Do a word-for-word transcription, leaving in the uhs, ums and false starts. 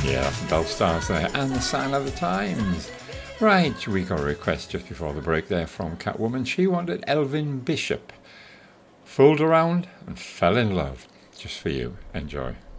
Yeah, Bell Stars there, and the Sign of the Times. Right, we got a request just before the break there from Catwoman. She wanted Elvin Bishop. Fooled around and fell in love. Just for you. Enjoy.